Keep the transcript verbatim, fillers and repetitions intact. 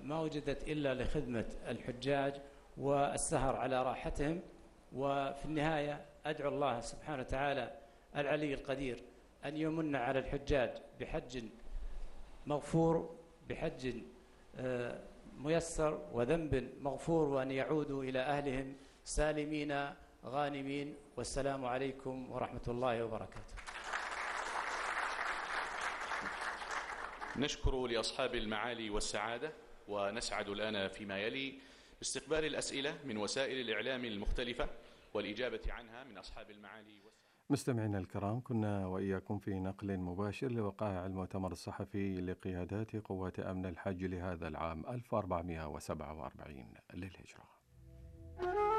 ما وجدت إلا لخدمة الحجاج والسهر على راحتهم. وفي النهاية أدعو الله سبحانه وتعالى العلي القدير أن يمن على الحجاج بحج مغفور، بحج ميسر وذنب مغفور، وأن يعودوا إلى أهلهم سالمين غانمين. والسلام عليكم ورحمة الله وبركاته. نشكر لأصحاب المعالي والسعادة، ونسعد الآن فيما يلي باستقبال الأسئلة من وسائل الإعلام المختلفة والإجابة عنها من أصحاب المعالي والسعادة. مستمعينا الكرام، كنا وإياكم في نقل مباشر لوقائع المؤتمر الصحفي لقيادات قوات أمن الحج لهذا العام ألف وأربعمائة وسبعة وأربعين للهجرة.